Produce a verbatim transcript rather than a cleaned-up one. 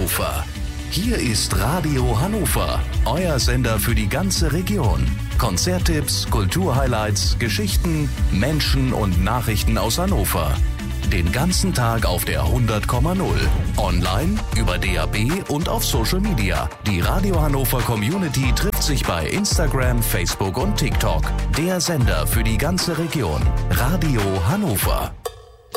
Hannover. Hier ist Radio Hannover, euer Sender für die ganze Region. Konzerttipps, Kulturhighlights, Geschichten, Menschen und Nachrichten aus Hannover. Den ganzen Tag auf der hundert Komma null. Online, über D A B und auf Social Media. Die Radio Hannover Community trifft sich bei Instagram, Facebook und TikTok. Der Sender für die ganze Region. Radio Hannover.